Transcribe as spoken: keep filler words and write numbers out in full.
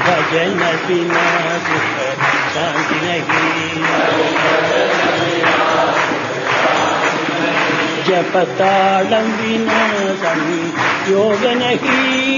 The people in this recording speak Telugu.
भजन बिना सुख शांति नहीं, जप ताड़म बिना संयोग नहीं,